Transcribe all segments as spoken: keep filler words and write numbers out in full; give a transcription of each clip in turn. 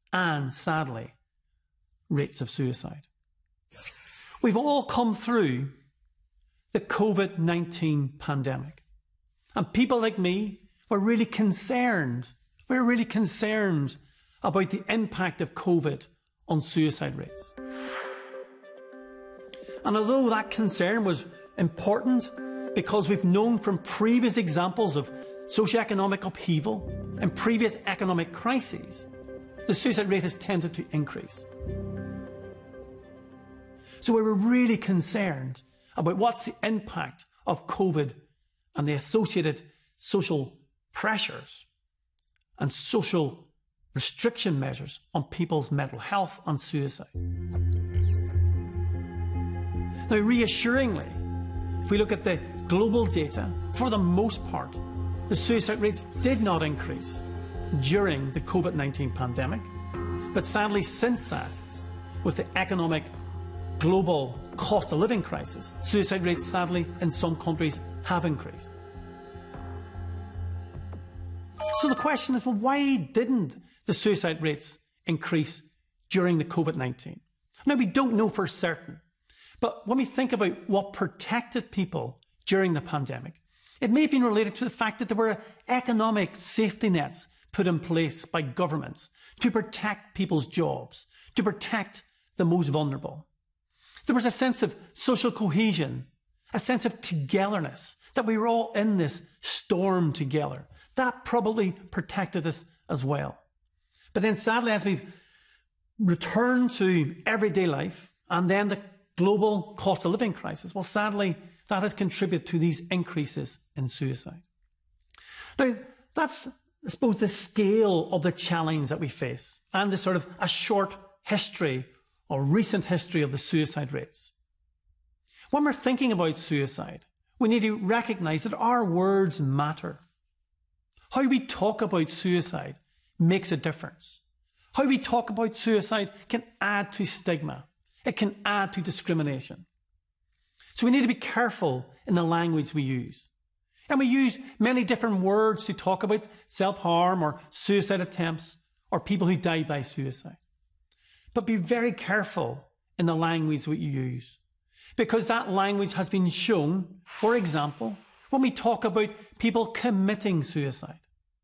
and, sadly, rates of suicide. We've all come through the COVID nineteen pandemic. And people like me were really concerned. We're really concerned about the impact of COVID on suicide rates. And although that concern was important because we've known from previous examples of socioeconomic upheaval and previous economic crises, the suicide rate has tended to increase. So we were really concerned about what's the impact of COVID and the associated social pressures and social restriction measures on people's mental health and suicide. Now, reassuringly, if we look at the global data, for the most part, the suicide rates did not increase during the COVID nineteen pandemic. But sadly, since that, with the economic global cost of living crisis, suicide rates, sadly, in some countries have increased. So the question is, well, why didn't the suicide rates increase during the COVID nineteen? Now, we don't know for certain, but when we think about what protected people during the pandemic, it may have been related to the fact that there were economic safety nets put in place by governments to protect people's jobs, to protect the most vulnerable. There was a sense of social cohesion, a sense of togetherness, that we were all in this storm together. That probably protected us as well. But then sadly, as we've returned to everyday life and then the global cost of living crisis, well, sadly, that has contributed to these increases in suicide. Now, that's, I suppose, the scale of the challenge that we face and the sort of a short history or recent history of the suicide rates. When we're thinking about suicide, we need to recognise that our words matter. How we talk about suicide makes a difference. How we talk about suicide can add to stigma. It can add to discrimination. So we need to be careful in the language we use. And we use many different words to talk about self-harm or suicide attempts or people who die by suicide. But be very careful in the language that you use, because that language has been shown, for example, when we talk about people committing suicide.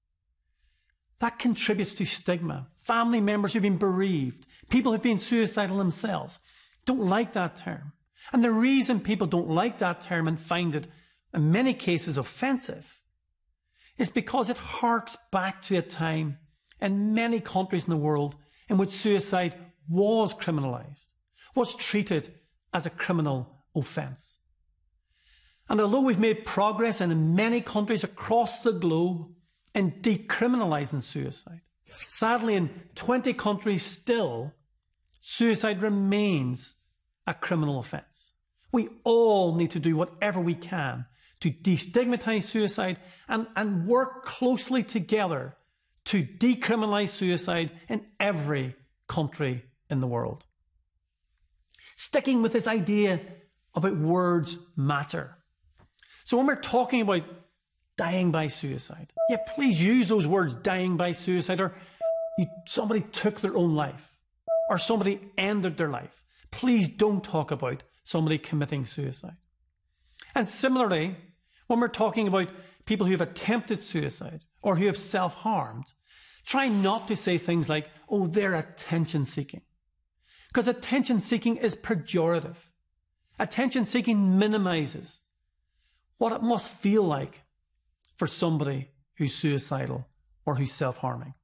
That contributes to stigma. Family members who've been bereaved, people who've been suicidal themselves, don't like that term. And the reason people don't like that term and find it, in many cases, offensive, is because it harks back to a time in many countries in the world in which suicide was criminalised, was treated as a criminal offence. And although we've made progress in many countries across the globe in decriminalising suicide, sadly in twenty countries still, suicide remains a criminal offence. We all need to do whatever we can to destigmatise suicide and, and work closely together to decriminalise suicide in every country in the world. Sticking with this idea about words matter. So when we're talking about dying by suicide, yeah, please use those words, dying by suicide, or you, somebody took their own life, or somebody ended their life. Please don't talk about somebody committing suicide. And similarly, when we're talking about people who have attempted suicide or who have self-harmed, try not to say things like, oh, they're attention-seeking. Because attention-seeking is pejorative. Attention-seeking minimises what it must feel like for somebody who's suicidal or who's self-harming.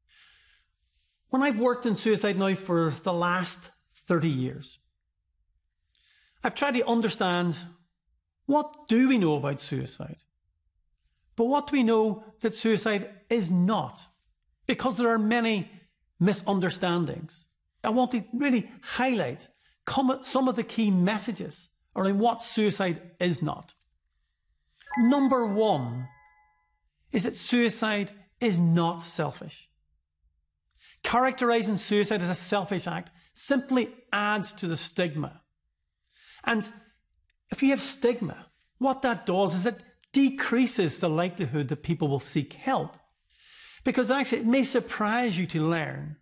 When I've worked in suicide now for the last thirty years, I've tried to understand, what do we know about suicide? But what do we know that suicide is not? Because there are many misunderstandings. I want to really highlight some of the key messages around what suicide is not. Number one is that suicide is not selfish. Characterising suicide as a selfish act simply adds to the stigma. And if you have stigma, what that does is it decreases the likelihood that people will seek help. Because actually, it may surprise you to learn